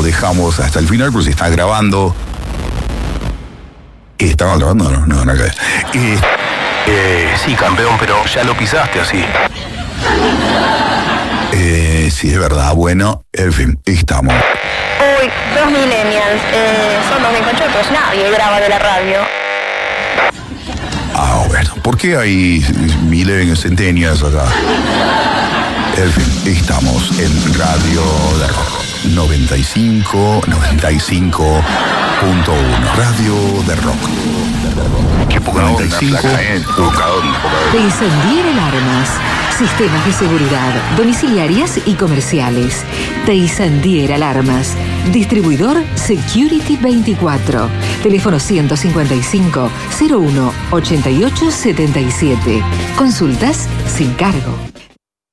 dejamos hasta el final, porque se está grabando. ¿Estaba grabando? No, acá. Sí, campeón, pero ya lo pisaste así. Sí, es verdad. Bueno, en fin, estamos. Uy, 2 millennials. Son 2 bizcochotos. Nadie graba de la radio. Ah, bueno. ¿Por qué hay millennials, centennials acá? En fin, estamos en Radio de Rock 95.1. Radio de Rock. Qué poca onda, 95. Poca onda. Teisandier Alarmas. Sistemas de seguridad, domiciliarias y comerciales. Teisandier Alarmas. Distribuidor Security 24. Teléfono 155 01 88 77. Consultas sin cargo.